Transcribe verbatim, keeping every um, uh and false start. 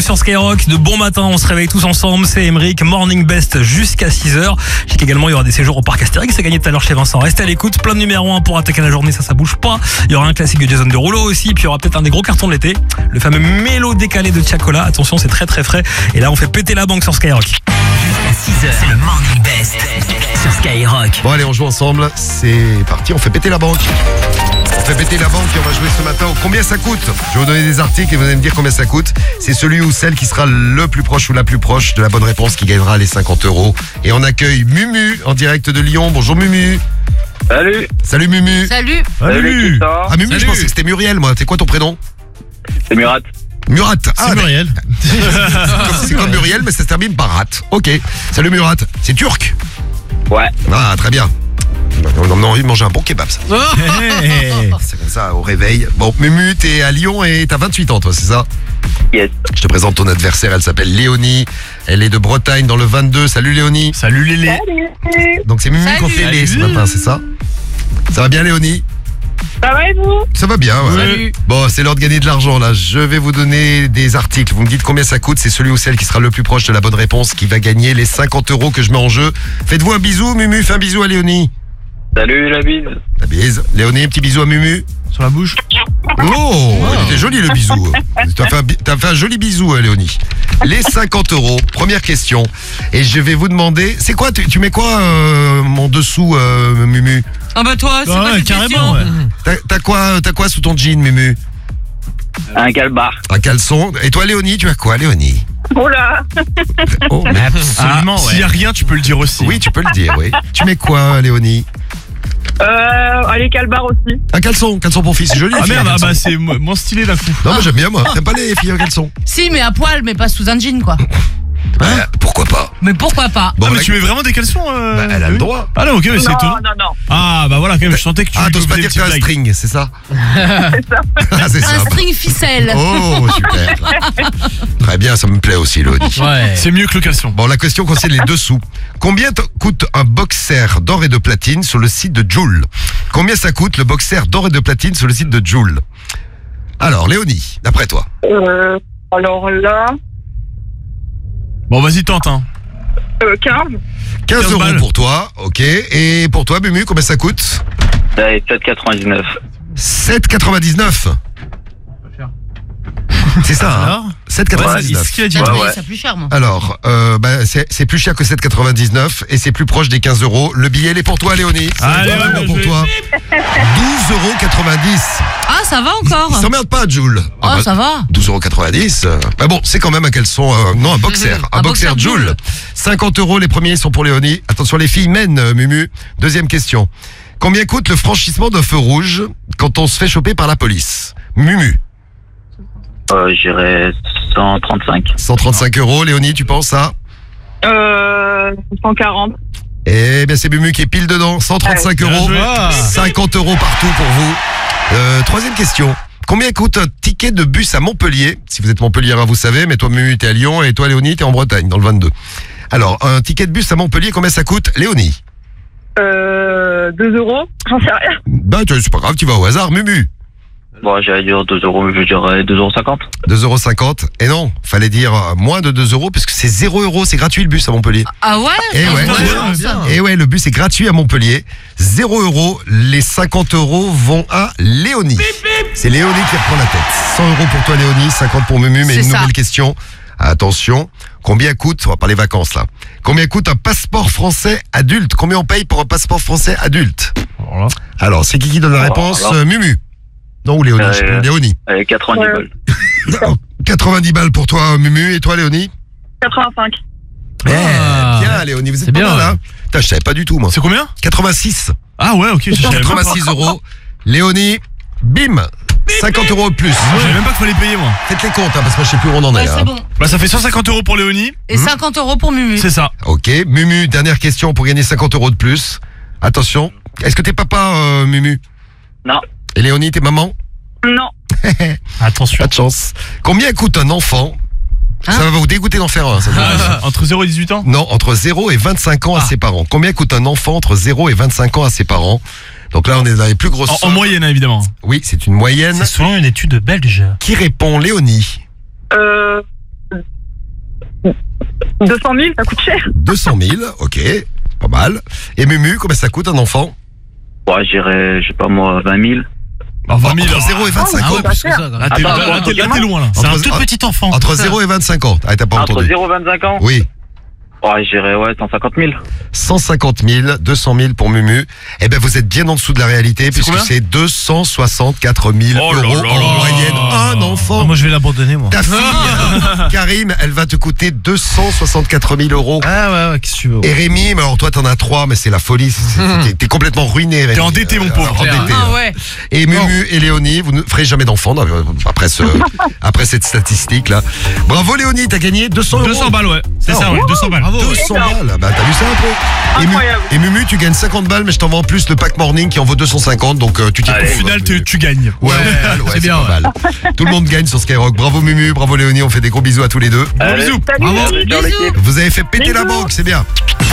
sur Skyrock. De bon matin, on se réveille tous ensemble. C'est Emeric, Morning Best jusqu'à six heures. Je sais qu'également, il y aura des séjours au parc Astérix. C'est gagné tout à l'heure chez Vincent. Restez à l'écoute. Plein de numéro un pour attaquer la journée. Ça, ça bouge pas. Il y aura un classique de Jason Derulo aussi. Puis il y aura peut-être un des gros cartons de l'été. Le fameux mélo décalé de Tiakola. Attention, c'est très très frais. Et là, on fait péter la banque sur Skyrock. Jusqu'à six heures, c'est le Morning Best sur Skyrock. Bon allez, on joue ensemble, c'est parti, on fait péter la banque. On fait péter la banque et on va jouer ce matin au combien ça coûte. Je vais vous donner des articles et vous allez me dire combien ça coûte. C'est celui ou celle qui sera le plus proche ou la plus proche de la bonne réponse qui gagnera les cinquante euros. Et on accueille Mumu en direct de Lyon. Bonjour Mumu. Salut. Salut Mumu. Salut. Salut. Ah Mumu, Salut. je pensais que c'était Muriel moi. C'est quoi ton prénom? C'est Murat. Murat. Ah, C'est Muriel. c'est comme Muriel mais ça se termine par Rat. Ok. Salut Murat. C'est turc? Ouais. Ah très bien. On a envie de manger un bon kebab ça. C'est comme ça au réveil. Bon Mumu, t'es à Lyon et t'as vingt-huit ans toi, c'est ça? Yes. Je te présente ton adversaire, elle s'appelle Léonie. Elle est de Bretagne dans le vingt-deux. Salut Léonie. Salut Lélé. Donc c'est Mumu Salut. qu'on fait les ce matin, c'est ça? Ça va bien Léonie? Ça va et vous? Ça va bien, ouais. Salut. Bon, c'est l'heure de gagner de l'argent là. Je vais vous donner des articles. Vous me dites combien ça coûte. C'est celui ou celle qui sera le plus proche de la bonne réponse qui va gagner les cinquante euros que je mets en jeu. Faites-vous un bisou, Mumu. Fais un bisou à Léonie. Salut la bise. La bise. Léonie, un petit bisou à Mumu. Sur la bouche. Oh, il était joli le bisou. T'as fait, un bi- t'as fait un joli bisou, euh, Léonie. Les cinquante euros, première question. Et je vais vous demander, c'est quoi, tu, tu mets quoi euh, en dessous, euh, Mumu? Ah bah toi, c'est pas cette question. T'as, t'as quoi, t'as quoi sous ton jean, Mumu? Un calbar. Un caleçon. Et toi, Léonie, tu as quoi, Léonie? Oh là. Oh, mais- Absolument, ouais. S'il y a rien, tu peux le dire aussi. Oui, tu peux le dire, oui. Tu mets quoi, Léonie? Euh, allez, calbar aussi. Un caleçon, caleçon pour fille, c'est joli. Ah les filles, merde, un ah caleçon. bah c'est mo- moins stylé d'un coup. Non, moi j'aime bien, moi. T'aimes pas les filles en caleçon? Si, mais à poil, mais pas sous un jean, quoi. Ouais, pourquoi pas? Mais pourquoi pas? Bon, Ah mais bah, tu mets vraiment des caleçons euh, bah, elle a le oui. droit. Ah non, ok, mais c'est étonnant. non, non. Ah bah voilà, quand même, je sentais que tu Ah, t'oses pas faisais dire des que t'as un petites blagues. string, c'est ça? C'est ça. Ah, c'est ça. Un string ficelle. Oh, super. Très bien, ça me plaît aussi, Léonie. Ouais. C'est mieux que le caleçon. Bon, la question concerne les dessous. Combien t- coûte un boxer d'or et de platine sur le site de Joule? Combien ça coûte le boxer d'or et de platine sur le site de Joule? Alors, Léonie, d'après toi. Euh, alors là, Bon, vas-y, tente, hein. euh, quinze. quinze quinze euros balles. pour toi, ok. Et pour toi, Mumu, combien ça coûte? C'est sept quatre-vingt-dix-neuf. sept quatre-vingt-dix-neuf. C'est ça, hein? Alors sept Ouais, c'est quatre-vingt-dix-neuf. ce qu'il a dit. J'ai Ouais, trouvé ouais. ça plus cher, moi. Alors, euh, bah, c'est c'est plus cher que sept quatre-vingt-dix-neuf et c'est plus proche des quinze euros. Le billet, il est pour toi, Léonie. C'est Allez, vraiment ouais, pour je- toi. douze euros quatre-vingt-dix. Ah, ça va Il encore. s'emmerde pas, Joule. Oh, Ah, bah, ça va. douze euros quatre-vingt-dix. euh, Bah bon, c'est quand même un caleçon, euh, non, un boxer. Mhm. Un, Un boxer, boxer Joule. Joule. cinquante euros, les premiers sont pour Léonie. Attention, les filles mènent, euh, Mumu. Deuxième question. Combien coûte le franchissement d'un feu rouge quand on se fait choper par la police? Mumu. Euh, j'irais cent trente-cinq. cent trente-cinq euros. Léonie, tu penses à? Euh, cent quarante. Eh bien, c'est Mumu qui est pile dedans. cent trente-cinq Bien euros. joué. Ah. cinquante euros partout pour vous. Euh, troisième question. Combien coûte un ticket de bus à Montpellier? Si vous êtes Montpelliérain, vous savez, mais toi, Mumu, t'es à Lyon et toi, Léonie, t'es en Bretagne, dans le vingt-deux. Alors, un ticket de bus à Montpellier, combien ça coûte, Léonie? Euh, deux euros. J'en sais rien. Bah, tu- c'est pas grave, tu vas au hasard, Mumu. Bon, j'allais dire deux euros, je dirais deux euros cinquante. deux euros cinquante. Et non, fallait dire euh, moins de deux euros, puisque c'est zéro euros, c'est gratuit le bus à Montpellier. Ah ouais? Eh ouais. c'est Ouais, bon, bien. ça. Et ouais, le bus est gratuit à Montpellier. zéro euros. Les cinquante euros vont à Léonie. C'est Léonie qui reprend la tête. cent euros pour toi, Léonie, cinquante pour Mumu. Mais C'est une ça. nouvelle question. Attention. Combien coûte, on va parler vacances là. Combien coûte un passeport français adulte? Combien on paye pour un passeport français adulte? Voilà. Alors, c'est qui qui donne la réponse? alors. Euh, Mumu. Non, ou Léonie? Euh, Léonie. Allez, quatre-vingt-dix Ouais. balles. quatre-vingt-dix balles pour toi, Mumu. Et toi, Léonie? quatre-vingt-cinq. Eh, Ah. bien, Léonie, vous êtes C'est pas bien, mal, ouais. hein. Putain, je savais pas du tout, moi. C'est combien? quatre-vingt-six. Ah ouais, ok, je savais même pas. quatre-vingt-six euros. Léonie, bim, cinquante euros de plus. Moi, je savais même pas qu'il fallait payer, moi. Faites les comptes, hein, parce que moi, je sais plus où on en est. Ouais, hein. c'est bon. Bah, ça fait cent cinquante euros pour Léonie. Et cinquante euros pour Mumu. C'est ça. Ok, Mumu, dernière question pour gagner cinquante euros de plus. Attention, est-ce que t'es papa, euh, Mumu? Non. Et Léonie, t'es maman? Non. Attention. Pas de chance. Combien coûte un enfant? Hein Ça va vous dégoûter d'en faire un. Ça Ah, entre zéro et dix-huit ans? Non, entre zéro et vingt-cinq ans à Ah. ses parents. Combien coûte un enfant entre zéro et vingt-cinq ans à ses parents? Donc là, on est dans les plus grosses En, en sommes. moyenne, hein, évidemment. Oui, c'est une moyenne. C'est selon une étude belge. Qui répond, Léonie? Euh, deux cent mille, ça coûte cher. deux cent mille, ok, pas mal. Et Mumu, combien ça coûte un enfant? Ouais, j'irais, je sais pas moi, vingt mille. Bah, vingt mille. Entre zéro et vingt-cinq Ah ans. ouais, plus que ça, quoi. Là, t'es Attends, là, attends, t'es- là, t'es loin, là. C'est un Entre- tout petit enfant. Entre zéro et vingt-cinq ans. Ah, t'as pas Entre entendu? zéro et vingt-cinq ans? Oui. Ouais, j'irais, ouais, cent cinquante mille. cent cinquante mille, deux cent mille pour Mumu. Eh ben, vous êtes bien en dessous de la réalité, puisque combien c'est deux cent soixante-quatre mille Oh là euros là en là. moyenne. Un enfant. Ah, moi, je vais l'abandonner, moi. Ta fille, Karim, elle va te coûter deux cent soixante-quatre mille euros. Ah ouais, ouais, qu'est-ce que tu veux? Et Rémi, mais alors toi t'en as trois, mais c'est la folie. c'est- c'est- T'es, t'es complètement ruiné, Rémi. T'es endetté, mon pauvre. Euh, endetté. Ah ouais. Et Mumu et Léonie, vous ne ferez jamais d'enfants dans- après, ce, après cette statistique là. Bravo Léonie, t'as gagné deux cents euros. deux cents balles, ouais. C'est ça, ouais. deux cents balles. deux cents balles. Bah t'as vu ça un peu? Et, Mu- Incroyable. et Mumu, tu gagnes cinquante balles, mais je t'envoie en plus le pack morning qui en vaut deux cent cinquante, donc euh, tu t'y Allez. retrouves. Au final, tu, tu gagnes. Ouais, ouais, ouais, c'est bien, pas mal. Tout le monde gagne sur Skyrock. Bravo Mumu, bravo Léonie, on fait des gros bisous à tous les deux. Allez. bisous. Salut. Salut, ciao, Bisous. l'équipe. Vous avez fait péter la Bisous. banque, c'est bien.